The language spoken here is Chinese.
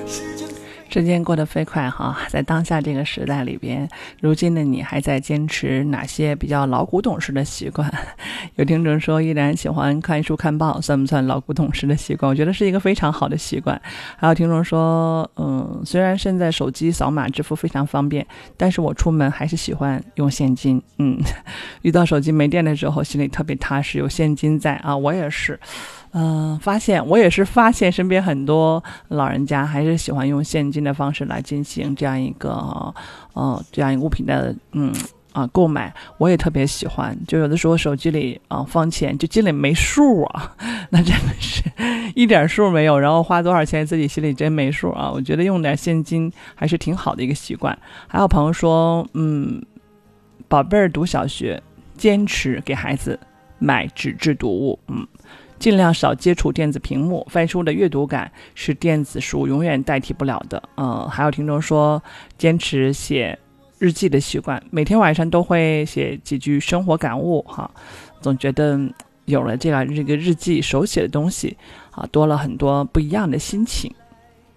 时间过得飞快哈，在当下这个时代里边，如今的你还在坚持哪些比较老古董式的习惯？有听众说依然喜欢看书看报，算不算老古董式的习惯？我觉得是一个非常好的习惯。还有听众说虽然现在手机扫码支付非常方便，但是我出门还是喜欢用现金。遇到手机没电的时候心里特别踏实，有现金在啊，我也是我也是发现身边很多老人家还是喜欢用现金的方式来进行这样一个物品的购买，我也特别喜欢。就有的时候手机里放钱就心里没数啊，那真的是一点数没有，然后花多少钱自己心里真没数啊。我觉得用点现金还是挺好的一个习惯。还有朋友说宝贝儿读小学，坚持给孩子买纸质读物，尽量少接触电子屏幕，翻书的阅读感是电子书永远代替不了的。还有听众说坚持写日记的习惯，每天晚上都会写几句生活感悟哈，总觉得有了这个日记手写的东西多了很多不一样的心情。